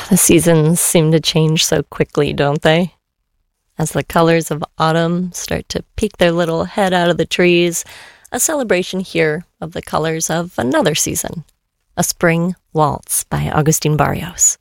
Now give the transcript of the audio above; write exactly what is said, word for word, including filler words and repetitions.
The seasons seem to change so quickly, don't they? As the colors of autumn start to peek their little head out of the trees, a celebration here of the colors of another season, a spring waltz by Agustin Barrios.